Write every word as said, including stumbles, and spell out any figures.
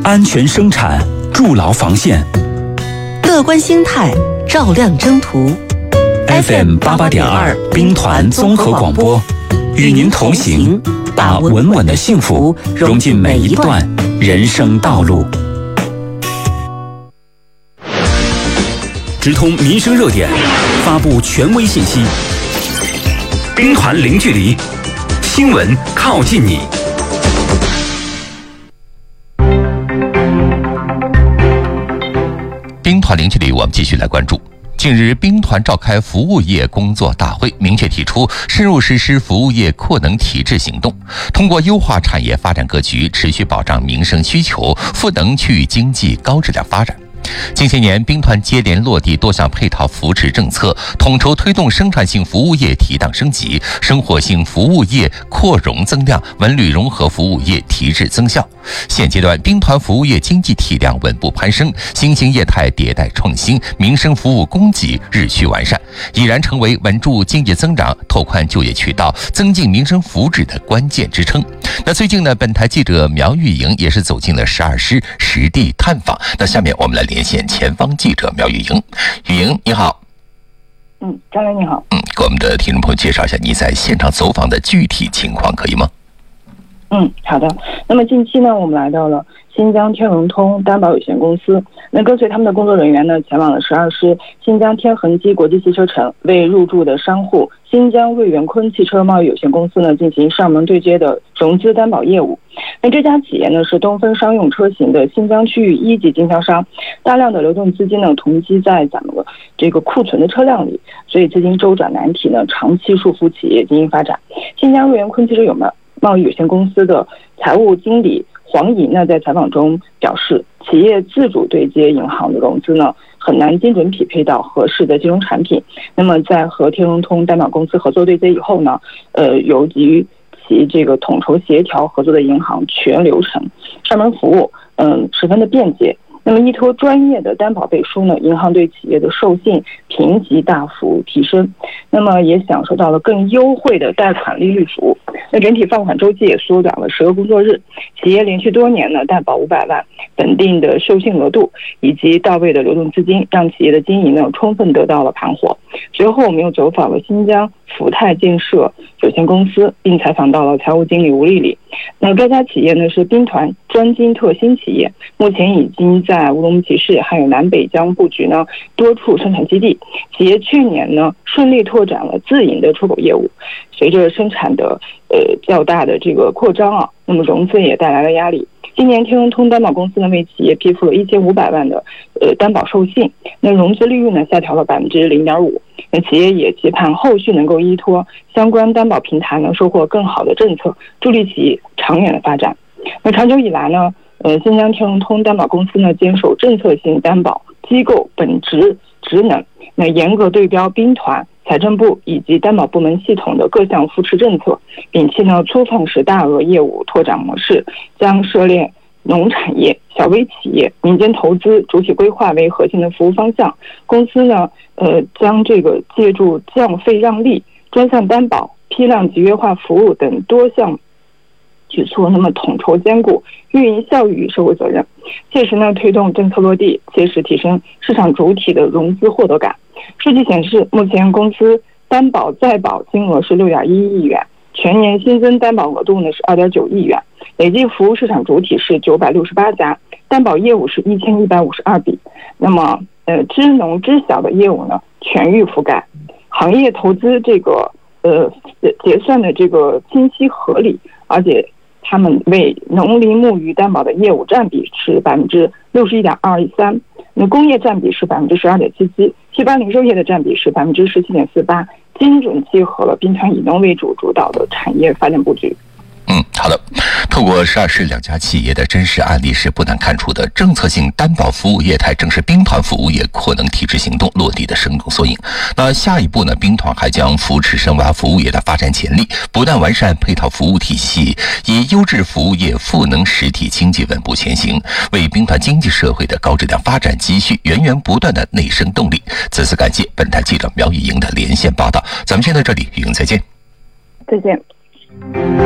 安全生产，筑牢防线。 乐观心态，照亮征途。 F M 八八点二兵团综合广播，与您同行，把稳稳的幸福融进每一段人生道路。直通民生热点，发布权威信息。兵团零距离，新闻靠近你。 兵团零距离，我们继续来关注。近日，兵团召开服务业工作大会，明确提出深入实施服务业扩能提质行动，通过优化产业发展格局，持续保障民生需求，赋能区域经济高质量发展。近些年，兵团接连落地多项配套扶持政策，统筹推动生产性服务业提档升级，生活性服务业扩容增量，文旅融合服务业提质增效。现阶段，兵团服务业经济体量稳步攀升，新兴业态迭代创新，民生服务供给日趋完善，已然成为稳住经济增长、拓宽就业渠道、增进民生福祉的关键支撑。那最近呢，本台记者苗玉莹也是走进了十二师实地探访。那下面我们来连线前方记者苗玉莹。玉莹，你好。 嗯，张磊你好。 嗯，给我们的听众朋友介绍一下你在现场走访的具体情况，可以吗？ 嗯，好的。那么近期呢，我们来到了新疆天融通担保有限公司，那跟随他们的工作人员呢，前往了十二师新疆天恒基国际汽车城，为入驻的商户新疆瑞元坤汽车贸易有限公司呢进行上门对接的融资担保业务。那这家企业呢是东风商用车型的新疆区域一级经销商，大量的流动资金呢囤积在咱们的这个库存的车辆里，所以资金周转难题呢长期束缚企业经营发展。新疆瑞元坤汽车有贸贸易有限公司的财务经理黄怡呢在采访中表示，企业自主对接银行的融资呢很难精准匹配到合适的金融产品。那么在和天融通担保公司合作对接以后呢，呃，由于其这个统筹协调合作的银行全流程上门服务，嗯，十分的便捷。那么依托专业的担保背书呢，银行对企业的授信评级大幅提升，那么也享受到了更优惠的贷款利率服务。那整体放款周期也缩短了十个工作日，企业连续多年呢担保五百万，稳定的授信额度以及到位的流动资金，让企业的经营呢充分得到了盘活。随后我们又走访了新疆福泰建设有限公司，并采访到了财务经理吴丽丽。那该家企业呢是兵团专精特新企业，目前已经在乌鲁木齐市还有南北疆布局呢多处生产基地。企业去年呢顺利拓展了自营的出口业务，随着生产的呃较大的这个扩张啊，那么融资也带来了压力。今年天融通担保公司呢为企业批复了一千五百万的呃担保授信，那融资利率呢下调了百分之零点五。那企业也期盼后续能够依托相关担保平台呢收获更好的政策，助力企业长远的发展。那长久以来呢，呃，新疆天融通担保公司呢坚守政策性担保机构本职职能，那严格对标兵团、财政部以及担保部门系统的各项扶持政策，摒弃呢粗放式大额业务拓展模式，将涉猎农产业、小微企业、民间投资主体规划为核心的服务方向。公司呢，呃，将这个借助降费让利、专项担保、批量集约化服务等多项举措，那么统筹兼顾运营效益与社会责任，切实呢推动政策落地，切实提升市场主体的融资获得感。数据显示，目前公司担保在保金额是六点一亿元，全年新增担保额度呢是二点九亿元，累计服务市场主体是九百六十八家，担保业务是一千一百五十二笔。那么，呃，支农支小的业务呢全域覆盖，行业投资这个呃结算的这个清晰合理，而且他们为农林牧渔担保的业务占比是百分之六十一点二三，那工业占比是百分之十二点七七，批发零售业的占比是百分之十七点四八，精准契合了兵团以农为主主导的产业发展布局。 嗯，好的。透过十二市两家企业的真实案例，是不难看出的政策性担保服务业态正是兵团服务业扩能提质行动落地的生动缩影。那下一步呢，兵团还将扶持深挖服务业的发展潜力，不断完善配套服务体系，以优质服务业赋能实体经济稳步前行，为兵团经济社会的高质量发展积蓄源源不断的内生动力。再次感谢本台记者苗玉莹的连线报道。咱们先到这里，玉莹再见。 再见。